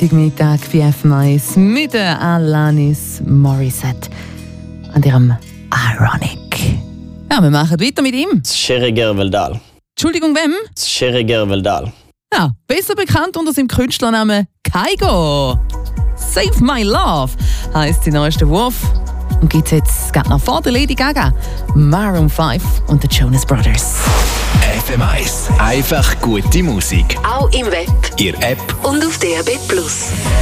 Freitagmittag bei FM1 mit der Alanis Morissette und ihrem Ironic. Ja, wir machen weiter mit ihm. Chériger Veldal. Entschuldigung, wem? Chériger Veldal. Ja, besser bekannt unter seinem Künstlernamen Kygo. Save My Love heisst sein neuester Wurf. Und gibt es jetzt gerade noch vor der Lady Gaga, Maroon 5 und the Jonas Brothers. FM1, einfach gute Musik. Auch im Web. Ihr App Und auf DAB+.